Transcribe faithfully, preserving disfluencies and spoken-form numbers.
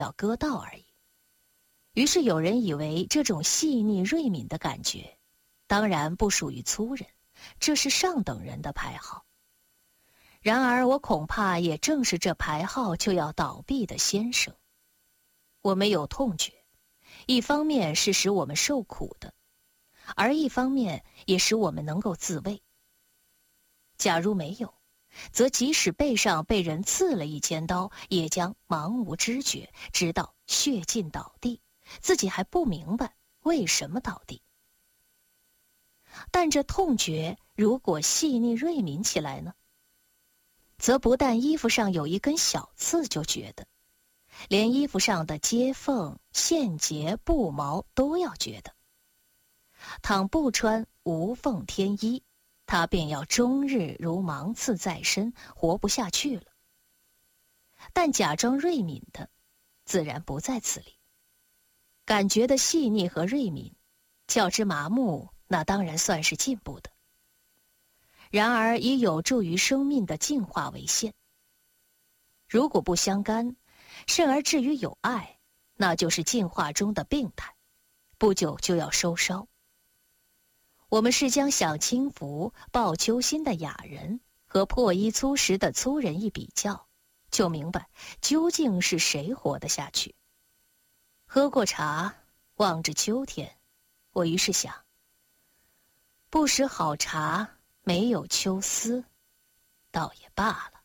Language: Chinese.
要割稻而已。于是有人以为这种细腻锐敏的感觉，当然不属于粗人，这是上等人的牌号。然而我恐怕也正是这牌号就要倒闭的先生。我们有痛觉，一方面是使我们受苦的，而一方面也使我们能够自卫。假如没有，则即使背上被人刺了一千刀，也将茫无知觉，直到血尽倒地，自己还不明白为什么倒地。但这痛觉如果细腻锐敏起来呢，则不但衣服上有一根小刺就觉得，连衣服上的接缝、线结、布毛都要觉得。倘不穿无缝天衣，他便要终日如芒刺在身，活不下去了。但假装锐敏的，自然不在此理。感觉的细腻和锐敏，较之麻木，那当然算是进步的。然而以有助于生命的进化为限。如果不相干，甚而至于有爱，那就是进化中的病态，不久就要收梢。我们是将享清福、抱秋心的雅人和破衣粗食的粗人一比较，就明白究竟是谁活得下去。喝过茶，望着秋天，我于是想，不识好茶，没有秋思，倒也罢了。